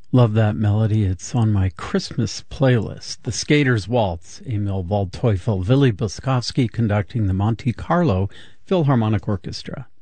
Love that melody. It's on my Christmas playlist. The Skater's Waltz, Emil Waldteufel, Willy Boskovsky conducting the Monte Carlo Philharmonic Orchestra.